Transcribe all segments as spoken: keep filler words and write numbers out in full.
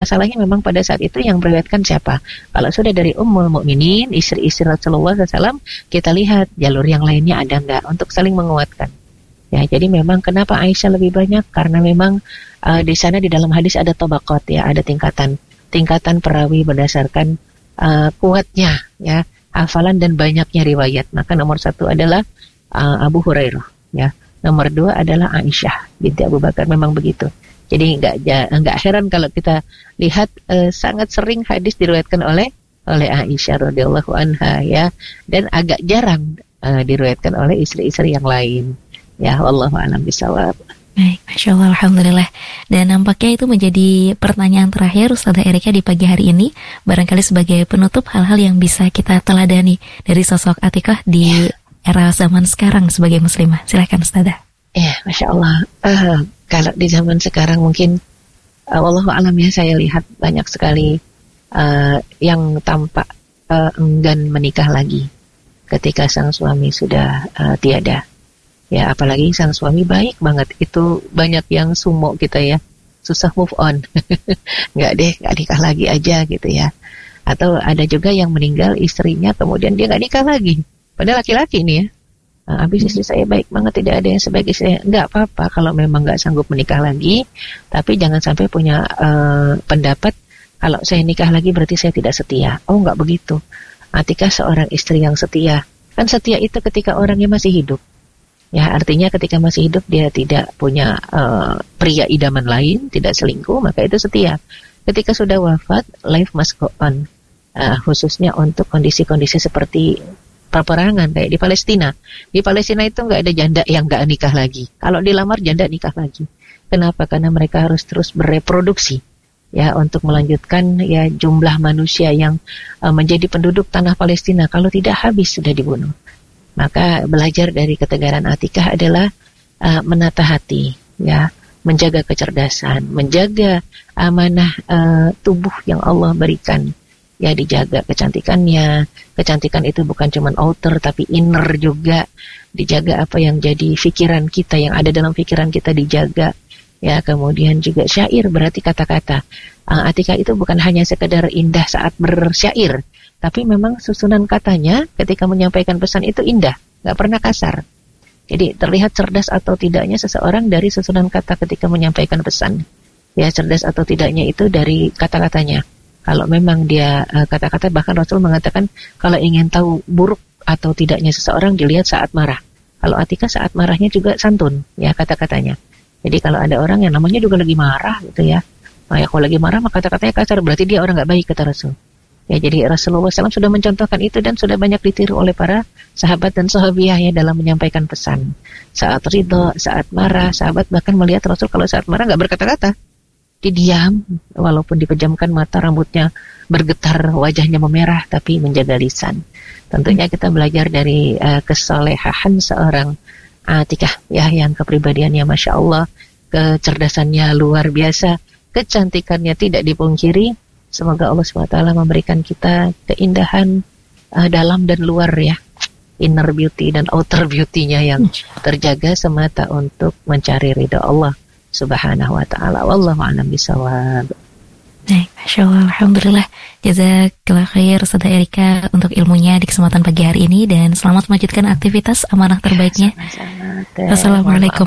masalahnya memang pada saat itu yang meriwayatkan siapa. Kalau sudah dari Ummul Mukminin, istri-istri Rasulullah shallallahu alaihi wasallam, kita lihat jalur yang lainnya ada nggak untuk saling menguatkan. Ya, jadi memang kenapa Aisyah lebih banyak? Karena memang uh, di sana di dalam hadis ada tabaqat, ya, ada tingkatan, tingkatan perawi berdasarkan uh, kuatnya, ya, hafalan dan banyaknya riwayat. Maka nomor satu adalah uh, Abu Hurairah, ya. Nomor dua adalah Aisyah binti Abu Bakar. Memang begitu. Jadi nggak nggak heran kalau kita lihat uh, sangat sering hadis diriwayatkan oleh oleh Aisyah radhiyallahu anha, ya, dan agak jarang uh, diriwayatkan oleh istri-istri yang lain. Ya, wallahu a'lam bishawab. Baik, Masya Allah, Alhamdulillah. Dan nampaknya itu menjadi pertanyaan terakhir Ustazah Erika di pagi hari ini. Barangkali sebagai penutup hal-hal yang bisa kita teladani dari sosok Atikah di era zaman sekarang sebagai muslimah. Silakan Ustazah. Ya, Masya Allah. Uh, kalau di zaman sekarang mungkin uh, wallahu a'lam, ya, saya lihat banyak sekali uh, yang tampak uh, enggan menikah lagi ketika sang suami sudah uh, tiada. Ya, apalagi sang suami baik banget. Itu banyak yang sumo kita, ya, susah move on. Nggak deh, nggak nikah lagi aja gitu, ya. Atau ada juga yang meninggal istrinya, kemudian dia nggak nikah lagi. Padahal laki-laki ini, ya. Nah, habis istri saya baik banget, tidak ada yang sebaik istri. Nggak apa-apa kalau memang nggak sanggup menikah lagi. Tapi jangan sampai punya uh, pendapat, kalau saya nikah lagi berarti saya tidak setia. Oh, nggak begitu. Atikah seorang istri yang setia. Kan setia itu ketika orangnya masih hidup. Ya, artinya ketika masih hidup dia tidak punya uh, pria idaman lain, tidak selingkuh, maka itu setia. Ketika sudah wafat, life must go on. Uh, khususnya untuk kondisi-kondisi seperti peperangan kayak di Palestina. Di Palestina itu nggak ada janda yang nggak nikah lagi. Kalau dilamar janda nikah lagi. Kenapa? Karena mereka harus terus bereproduksi, ya, untuk melanjutkan, ya, jumlah manusia yang uh, menjadi penduduk tanah Palestina. Kalau tidak habis sudah dibunuh. Maka belajar dari ketegaran Atikah adalah uh, menata hati, ya, menjaga kecerdasan, menjaga amanah uh, tubuh yang Allah berikan, ya, dijaga kecantikannya. Kecantikan itu bukan cuma outer tapi inner juga, dijaga apa yang jadi pikiran kita, yang ada dalam pikiran kita dijaga, ya. Kemudian juga syair, berarti kata-kata. uh, Atikah itu bukan hanya sekedar indah saat bersyair, tapi memang susunan katanya ketika menyampaikan pesan itu indah, nggak pernah kasar. Jadi terlihat cerdas atau tidaknya seseorang dari susunan kata ketika menyampaikan pesan. Ya, cerdas atau tidaknya itu dari kata-katanya. Kalau memang dia uh, kata-kata, bahkan Rasul mengatakan kalau ingin tahu buruk atau tidaknya seseorang dilihat saat marah. Kalau Atikah saat marahnya juga santun, ya, kata-katanya. Jadi kalau ada orang yang namanya juga lagi marah gitu, ya, nah, ya, kalau lagi marah maka kata-katanya kasar, berarti dia orang nggak baik, kata Rasul. Ya, jadi Rasulullah shallallahu alaihi wasallam sudah mencontohkan itu dan sudah banyak ditiru oleh para sahabat dan sahabiah, ya, dalam menyampaikan pesan. Saat ridho, saat marah, sahabat bahkan melihat Rasul kalau saat marah nggak berkata-kata, didiam, walaupun dipejamkan mata, rambutnya bergetar, wajahnya memerah, tapi menjaga lisan. Tentunya kita belajar dari uh, kesolehan seorang Atikah, ya, yang kepribadiannya Masya Allah, kecerdasannya luar biasa, kecantikannya tidak dipungkiri. Semoga Allah subhanahu wa taala memberikan kita keindahan uh, dalam dan luar, ya, inner beauty dan outer beauty-nya yang terjaga semata untuk mencari ridha Allah subhanahu wa ta'ala. Wallahu a'lam bishawab. Baik, Masya Allah, Alhamdulillah. Jazakallah khair Ustazah Erika untuk ilmunya di kesempatan pagi hari ini, dan selamat melanjutkan aktivitas amanah terbaiknya. Ya, Assalamualaikum.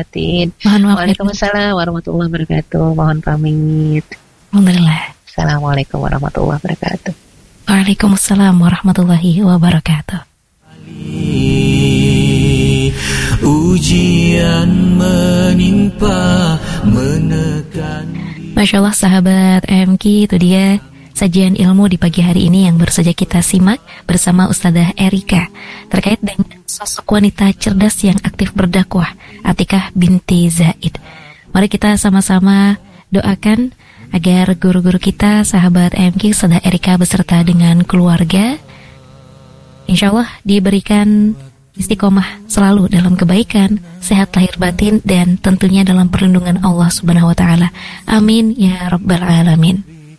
Waalaikumsalam warahmatullahi wabarakatuh. Mohon pamit. Alhamdulillah. Assalamualaikum warahmatullahi wabarakatuh. Waalaikumsalam warahmatullahi wabarakatuh. Ujian menimpa menekan. Masya Allah, sahabat M K, itu dia sajian ilmu di pagi hari ini yang baru saja kita simak bersama Ustazah Erika terkait dengan sosok wanita cerdas yang aktif berdakwah, Atikah binti Zaid. Mari kita sama-sama doakan agar guru-guru kita, sahabat M K, Ustazah Erika beserta dengan keluarga, insya Allah diberikan istiqomah selalu dalam kebaikan, sehat lahir batin, dan tentunya dalam perlindungan Allah Subhanahu wa taala. Amin ya rabbal alamin.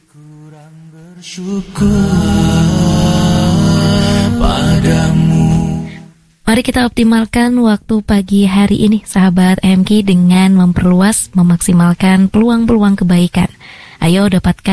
Mari kita optimalkan waktu pagi hari ini, sahabat M K, dengan memperluas, memaksimalkan peluang-peluang kebaikan. Ayo dapatkan